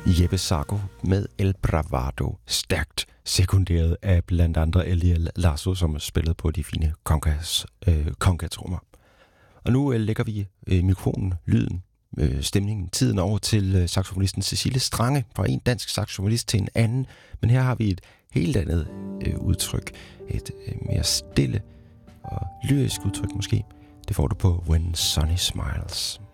Jeppe Sarko med El Bravado, stærkt sekunderet af blandt andre Eliel Lasso, som spillede på de fine conga-trommer. Og nu lægger vi mikrofonen, lyden, stemningen, tiden over til saxofonisten Cecilie Strange, fra en dansk saxofonist til en anden. Men her har vi et helt andet udtryk, et mere stille og lyrisk udtryk måske. Det får du på When Sunny Smiles.